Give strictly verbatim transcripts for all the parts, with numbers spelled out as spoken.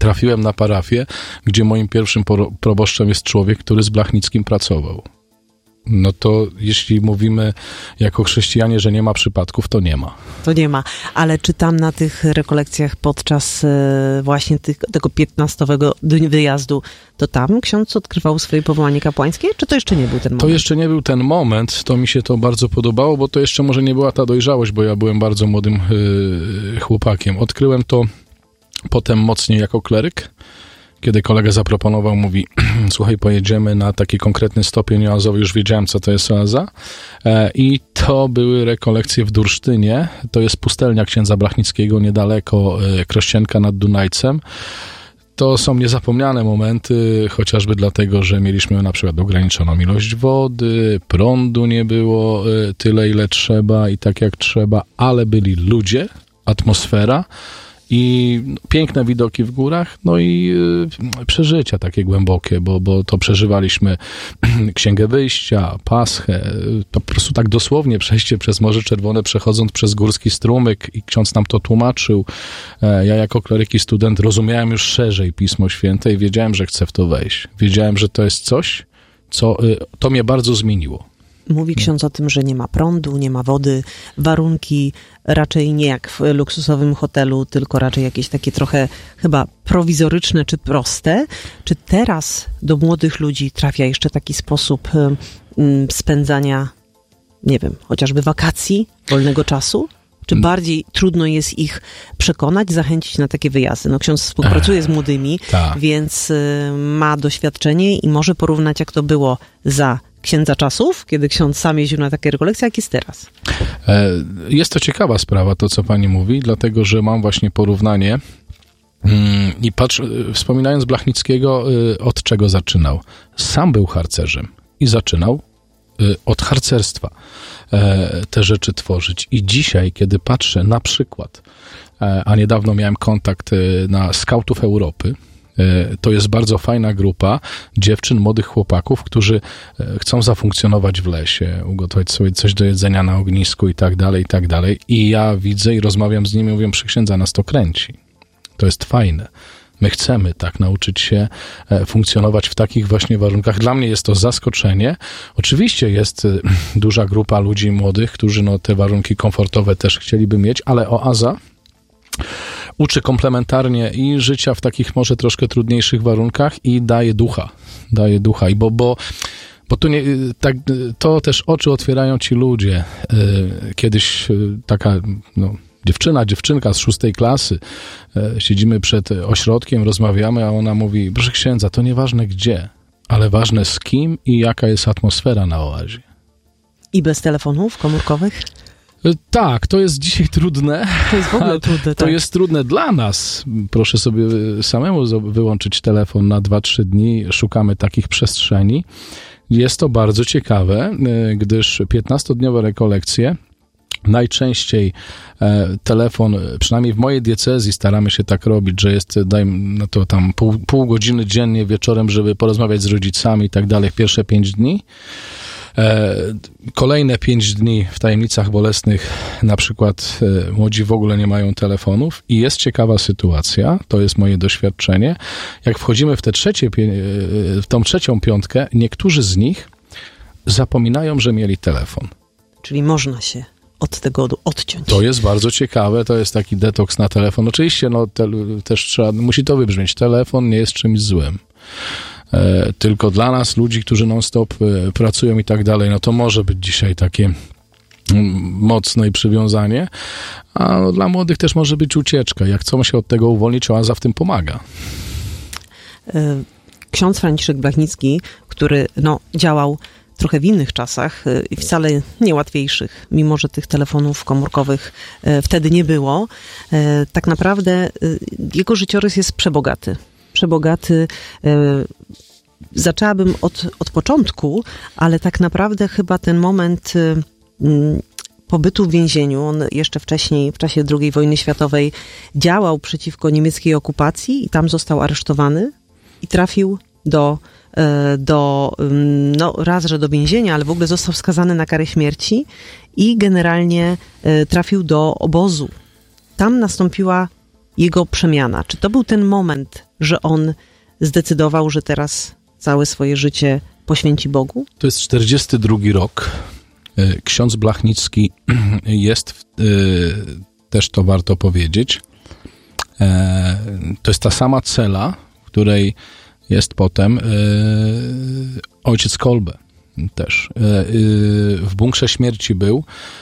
trafiłem na parafię, gdzie moim pierwszym proboszczem jest człowiek, który z Blachnickim pracował. No to jeśli mówimy jako chrześcijanie, że nie ma przypadków, to nie ma. To nie ma. Ale czy tam na tych rekolekcjach podczas e, właśnie tych, tego piętnastowego wyjazdu, to tam ksiądz odkrywał swoje powołanie kapłańskie? Czy to jeszcze nie był ten moment? To jeszcze nie był ten moment. To mi się to bardzo podobało, bo to jeszcze może nie była ta dojrzałość, bo ja byłem bardzo młodym yy, chłopakiem. Odkryłem to potem mocniej jako kleryk. Kiedy kolega zaproponował, mówi, słuchaj, pojedziemy na taki konkretny stopień oazowy, już wiedziałem, co to jest oaza. E, I to były rekolekcje w Dursztynie. To jest pustelnia księdza Blachnickiego, niedaleko e, Krościenka nad Dunajcem. To są niezapomniane momenty, chociażby dlatego, że mieliśmy na przykład ograniczoną ilość wody, prądu nie było e, tyle, ile trzeba i tak jak trzeba, ale byli ludzie, atmosfera, i piękne widoki w górach, no i y, przeżycia takie głębokie, bo, bo to przeżywaliśmy Księgę Wyjścia, Paschę, to po prostu tak dosłownie przejście przez Morze Czerwone, przechodząc przez górski strumyk i ksiądz nam to tłumaczył. E, ja jako kleryk i student rozumiałem już szerzej Pismo Święte i wiedziałem, że chcę w to wejść. Wiedziałem, że to jest coś, co y, to mnie bardzo zmieniło. Mówi ksiądz o tym, że nie ma prądu, nie ma wody, warunki raczej nie jak w luksusowym hotelu, tylko raczej jakieś takie trochę chyba prowizoryczne czy proste. Czy teraz do młodych ludzi trafia jeszcze taki sposób um, spędzania, nie wiem, chociażby wakacji, wolnego czasu? Czy bardziej trudno jest ich przekonać, zachęcić na takie wyjazdy? No ksiądz współpracuje z młodymi, Ta. więc y, ma doświadczenie i może porównać, jak to było za księdza czasów, kiedy ksiądz sam jeździł na takie rekolekcje, jak jest teraz. Jest to ciekawa sprawa, to co pani mówi, dlatego, że mam właśnie porównanie i patrz, wspominając Blachnickiego, od czego zaczynał. Sam był harcerzem i zaczynał od harcerstwa te rzeczy tworzyć. I dzisiaj, kiedy patrzę na przykład, a niedawno miałem kontakt na Skautów Europy, to jest bardzo fajna grupa dziewczyn, młodych chłopaków, którzy chcą zafunkcjonować w lesie, ugotować sobie coś do jedzenia na ognisku i tak dalej, i tak dalej. I ja widzę i rozmawiam z nimi, mówię, przy księdza nas to kręci. To jest fajne. My chcemy tak nauczyć się funkcjonować w takich właśnie warunkach. Dla mnie jest to zaskoczenie. Oczywiście jest duża grupa ludzi młodych, którzy no, te warunki komfortowe też chcieliby mieć, ale oaza uczy komplementarnie i życia w takich może troszkę trudniejszych warunkach i daje ducha. Daje ducha. I bo, bo, bo tu nie, tak, to też oczy otwierają ci ludzie. Kiedyś taka no, dziewczyna, dziewczynka z szóstej klasy, siedzimy przed ośrodkiem, rozmawiamy, a ona mówi, proszę księdza, to nieważne gdzie, ale ważne z kim i jaka jest atmosfera na oazie. I bez telefonów komórkowych? Tak, to jest dzisiaj trudne. To jest w ogóle trudne, To tak. jest trudne dla nas. Proszę sobie samemu wyłączyć telefon na dwa trzy dni. Szukamy takich przestrzeni. Jest to bardzo ciekawe, gdyż piętnastodniowe rekolekcje najczęściej e, telefon, przynajmniej w mojej diecezji staramy się tak robić, że jest, dajmy no to tam pół, pół godziny dziennie wieczorem, żeby porozmawiać z rodzicami i tak dalej, pierwsze pięć dni. E, kolejne pięć dni w tajemnicach bolesnych, na przykład e, młodzi w ogóle nie mają telefonów i jest ciekawa sytuacja, to jest moje doświadczenie, jak wchodzimy w te trzecie, w tą trzecią piątkę, niektórzy z nich zapominają, że mieli telefon. Czyli można się od tego odciąć. To jest bardzo ciekawe, to jest taki detoks na telefon. Oczywiście, no te, też trzeba, musi to wybrzmieć. Telefon nie jest czymś złym. E, tylko dla nas, ludzi, którzy non-stop e, pracują i tak dalej, no to może być dzisiaj takie m, mocne przywiązanie, a no, dla młodych też może być ucieczka. Jak chcą się od tego uwolnić, oaza w tym pomaga. E, ksiądz Franciszek Blachnicki, który no, działał trochę w innych czasach i wcale niełatwiejszych, mimo że tych telefonów komórkowych e, wtedy nie było. E, tak naprawdę e, jego życiorys jest przebogaty. Przebogaty. E, zaczęłabym od, od początku, ale tak naprawdę chyba ten moment e, m, pobytu w więzieniu, on jeszcze wcześniej, w czasie drugiej wojny światowej działał przeciwko niemieckiej okupacji i tam został aresztowany i trafił do do, no raz, że do więzienia, ale w ogóle został skazany na karę śmierci i generalnie trafił do obozu. Tam nastąpiła jego przemiana. Czy to był ten moment że on zdecydował, że teraz całe swoje życie poświęci Bogu? To jest czterdziesty drugi rok. Ksiądz Blachnicki jest, też to warto powiedzieć, to jest ta sama cela, w której jest potem ojciec Kolbe też. W bunkrze śmierci był.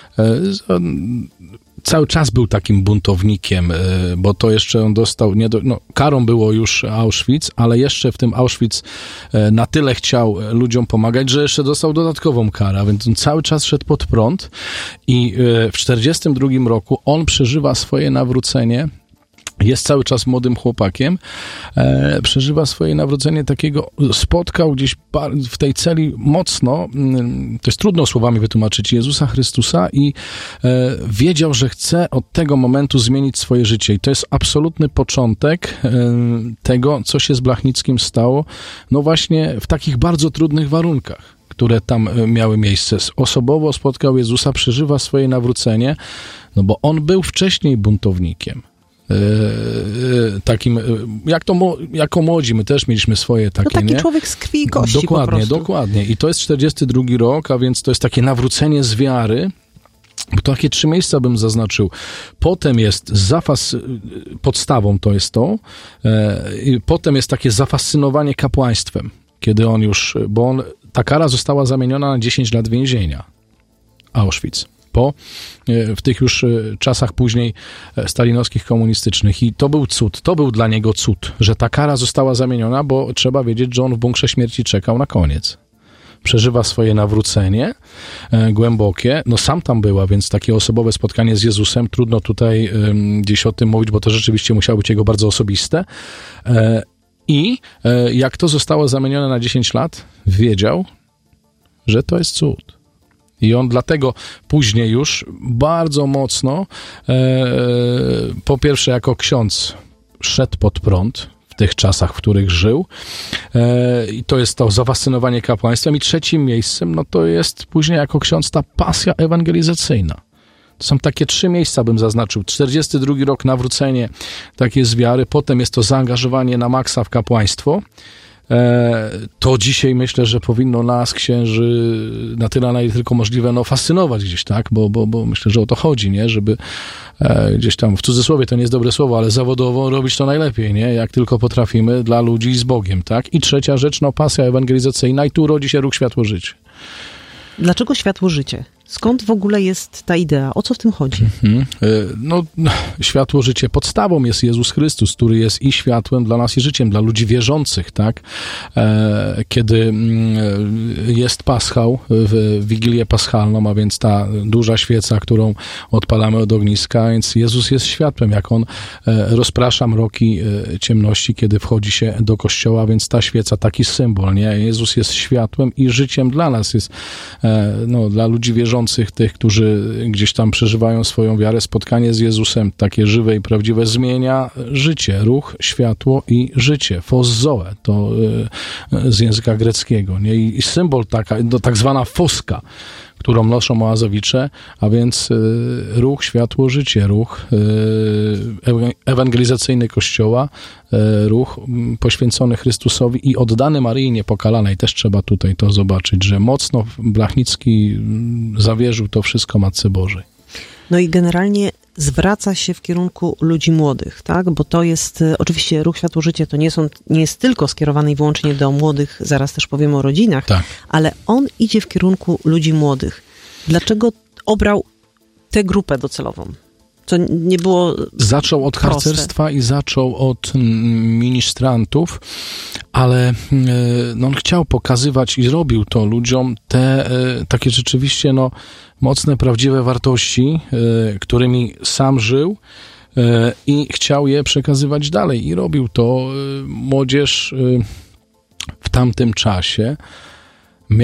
Cały czas był takim buntownikiem, bo to jeszcze on dostał, nie do, no, karą było już Auschwitz, ale jeszcze w tym Auschwitz na tyle chciał ludziom pomagać, że jeszcze dostał dodatkową karę, więc on cały czas szedł pod prąd i w czterdziestym drugim roku on przeżywa swoje nawrócenie. Jest cały czas młodym chłopakiem, e, przeżywa swoje nawrócenie takiego, spotkał gdzieś w tej celi mocno, to jest trudno słowami wytłumaczyć, Jezusa Chrystusa i e, wiedział, że chce od tego momentu zmienić swoje życie i to jest absolutny początek e, tego, co się z Blachnickim stało, no właśnie w takich bardzo trudnych warunkach, które tam miały miejsce. Osobowo spotkał Jezusa, przeżywa swoje nawrócenie, no bo on był wcześniej buntownikiem. Yy, takim, jak to jako młodzi, my też mieliśmy swoje takie, no taki nie? człowiek z krwi i kości dokładnie, po prostu. Dokładnie. I to jest czterdziesty drugi rok, a więc to jest takie nawrócenie z wiary. Bo to takie trzy miejsca bym zaznaczył. Potem jest zafas, podstawą to jest to, i potem jest takie zafascynowanie kapłaństwem, kiedy on już, bo on, ta kara została zamieniona na dziesięć lat więzienia. Auschwitz. Po, w tych już czasach później stalinowskich, komunistycznych. I to był cud, to był dla niego cud, że ta kara została zamieniona, bo trzeba wiedzieć, że on w bunkrze śmierci czekał na koniec. Przeżywa swoje nawrócenie e, głębokie. No sam tam była, więc takie osobowe spotkanie z Jezusem, trudno tutaj e, gdzieś o tym mówić, bo to rzeczywiście musiało być jego bardzo osobiste. E, I e, jak to zostało zamienione na dziesięć lat, wiedział, że to jest cud. I on dlatego później już bardzo mocno, e, po pierwsze jako ksiądz szedł pod prąd w tych czasach, w których żył. E, I to jest to zafascynowanie kapłaństwem. I trzecim miejscem, no to jest później jako ksiądz ta pasja ewangelizacyjna. To są takie trzy miejsca, bym zaznaczył. czterdziesty drugi rok nawrócenie, takie z wiary. Potem jest to zaangażowanie na maksa w kapłaństwo. To dzisiaj myślę, że powinno nas, księży, na tyle, na ile tylko możliwe, no fascynować gdzieś, tak? Bo, bo, bo myślę, że o to chodzi, nie? Żeby e, gdzieś tam, w cudzysłowie to nie jest dobre słowo, ale zawodowo robić to najlepiej, nie? Jak tylko potrafimy dla ludzi z Bogiem, tak? I trzecia rzecz, no pasja ewangelizacyjna i tu rodzi się ruch Światło Życie. Dlaczego Światło Życie? Skąd w ogóle jest ta idea? O co w tym chodzi? Mhm. No, światło życie. Podstawą jest Jezus Chrystus, który jest i światłem dla nas, i życiem, dla ludzi wierzących, tak? Kiedy jest Paschał, w Wigilię Paschalną, a więc ta duża świeca, którą odpalamy od ogniska, więc Jezus jest światłem, jak On rozprasza mroki ciemności, kiedy wchodzi się do kościoła, więc ta świeca, taki symbol, nie? Jezus jest światłem i życiem dla nas, jest no, dla ludzi wierzących, tych, którzy gdzieś tam przeżywają swoją wiarę, spotkanie z Jezusem, takie żywe i prawdziwe, zmienia życie, ruch, światło i życie. Phos zoe, to y, z języka greckiego, nie? I, i symbol taka, no, tak zwana foska, którą noszą oazowicze, a więc y, ruch, światło, życie, ruch y, ewangelizacyjny Kościoła, y, ruch y, poświęcony Chrystusowi i oddany Maryi Niepokalanej. Też trzeba tutaj to zobaczyć, że mocno Blachnicki y, zawierzył to wszystko Matce Bożej. No i generalnie zwraca się w kierunku ludzi młodych, tak? Bo to jest, oczywiście ruch Światło Życie to nie, są, nie jest tylko skierowany i wyłącznie do młodych, zaraz też powiemy o rodzinach, tak, ale on idzie w kierunku ludzi młodych. Dlaczego obrał tę grupę docelową? To nie było Zaczął od proste. harcerstwa i zaczął od ministrantów, ale no, on chciał pokazywać i robił to ludziom te takie rzeczywiście no, mocne, prawdziwe wartości, którymi sam żył i chciał je przekazywać dalej. I robił to. Młodzież w tamtym czasie miała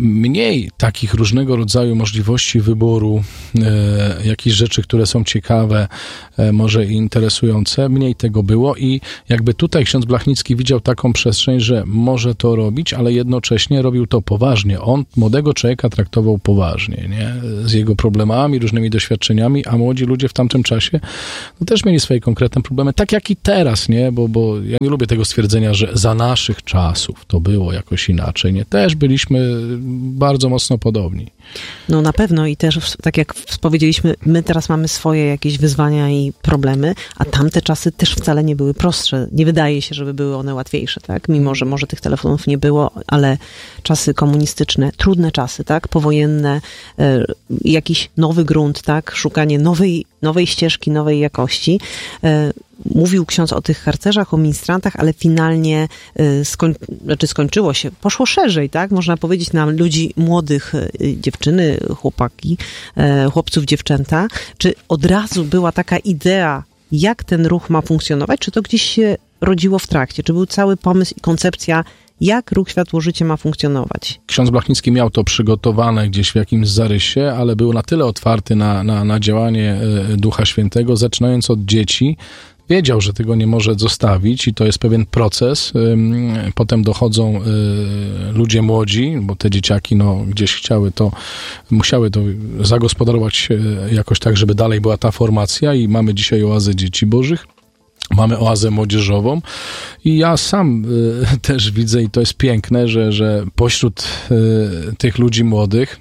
mniej takich różnego rodzaju możliwości wyboru, e, jakichś rzeczy, które są ciekawe, e, może i interesujące, mniej tego było i jakby tutaj ksiądz Blachnicki widział taką przestrzeń, że może to robić, ale jednocześnie robił to poważnie. On młodego człowieka traktował poważnie, nie? Z jego problemami, różnymi doświadczeniami, a młodzi ludzie w tamtym czasie no, też mieli swoje konkretne problemy, tak jak i teraz, nie? Bo, bo ja nie lubię tego stwierdzenia, że za naszych czasów to było jakoś inaczej, nie? Też byliśmy bardzo mocno podobni. No na pewno i też, tak jak powiedzieliśmy, my teraz mamy swoje jakieś wyzwania i problemy, a tamte czasy też wcale nie były prostsze. Nie wydaje się, żeby były one łatwiejsze, tak? Mimo, że może tych telefonów nie było, ale czasy komunistyczne, trudne czasy, tak? Powojenne, e, jakiś nowy grunt, tak? Szukanie nowej, nowej ścieżki, nowej jakości. E, Mówił ksiądz o tych harcerzach, o ministrantach, ale finalnie skoń, znaczy skończyło się, poszło szerzej, tak? Można powiedzieć na ludzi młodych, dziewczyny, chłopaki, chłopców, dziewczęta. Czy od razu była taka idea, jak ten ruch ma funkcjonować? Czy to gdzieś się rodziło w trakcie? Czy był cały pomysł i koncepcja, jak ruch Światło-Życie ma funkcjonować? Ksiądz Blachnicki miał to przygotowane gdzieś w jakimś zarysie, ale był na tyle otwarty na, na, na działanie Ducha Świętego, zaczynając od dzieci. Wiedział, że tego nie może zostawić i to jest pewien proces. Potem dochodzą ludzie młodzi, bo te dzieciaki no, gdzieś chciały to, musiały to zagospodarować jakoś tak, żeby dalej była ta formacja i mamy dzisiaj oazę dzieci bożych. Mamy oazę młodzieżową i ja sam y, też widzę i to jest piękne, że, że pośród y, tych ludzi młodych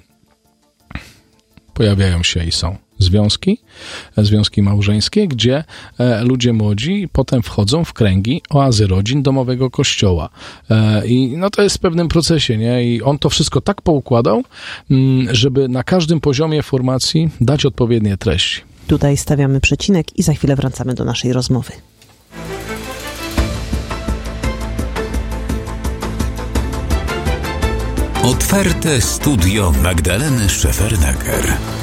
pojawiają się i są związki, związki małżeńskie, gdzie e, ludzie młodzi potem wchodzą w kręgi oazy rodzin domowego kościoła. E, I no to jest w pewnym procesie, nie? I on to wszystko tak poukładał, m, żeby na każdym poziomie formacji dać odpowiednie treści. Tutaj stawiamy przecinek i za chwilę wracamy do naszej rozmowy. Otwarte studio Magdaleny Szefernaker.